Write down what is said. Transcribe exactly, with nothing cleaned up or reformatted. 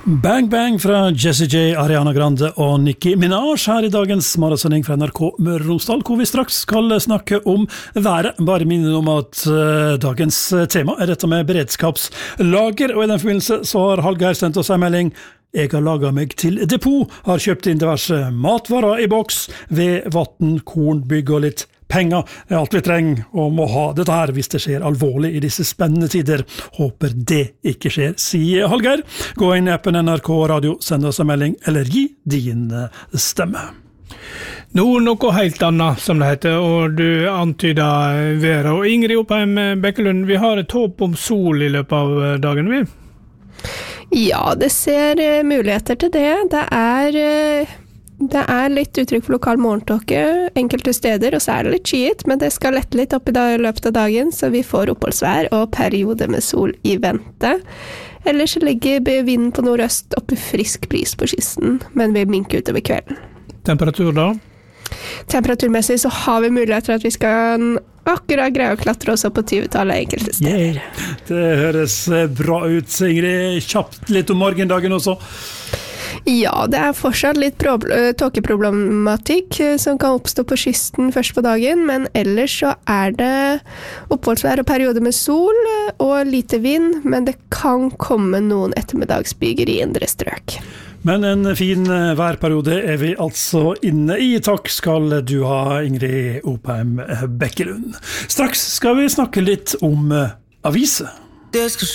Bang Bang fra Jessie J, Ariana Grande og Nicki Minaj her i dagens morgensending fra N R K Møre og Romsdal, hvor vi straks skal snakke om været. Bare minne om at uh, dagens tema er dette med beredskapslager, og i den forbindelse så har Hallgeir sendt oss en melding. Jeg har laget meg til depot, har kjøpt inn diverse matvarer i boks, ved vatten, korn, bygg og litt penger er alt vi trenger og må ha dette her hvis det skjer alvorlig i disse spennende tider. Håper det ikke skjer, sier Hallgeir. Gå inn i appen N R K Radio, send oss en melding eller gi din stemme. Nå noe helt annet, som det heter, og du antyder Vera. Og Ingrid Opheim Bekkelund, vi har et håp om sol i løpet av dagen, vi? Ja, det ser muligheter til det. Det er... Det er litt uttrykk for lokal morgentåke enkelte steder, og så er det litt skyet, men det skal lette litt opp i dag, løpet av dagen, så vi får oppholdsvær og perioder med sol i vente. Ellers ligger vinden på nordøst opp i frisk bris på kysten, men vil minke utover kvelden. Temperatur da? Temperaturmessig så har vi muligheter at vi skal akkurat greie å klatre også på tyve-tallet enkelte steder. Yeah. Det høres bra ut, Ingrid. Kjapt litt om morgendagen også. Ja, det er fortsatt litt tåkeproblematikk som kan oppstå på kysten først på dagen, men ellers så er det oppholdsvær og perioder med sol og lite vind, men det kan komme noen ettermiddagsbyger i indre strøk. Men en fin værperiode er vi altså inne i. Takk skal du ha, Ingrid Opheim Bekkelund. Straks skal vi snakke litt om aviser. Det skal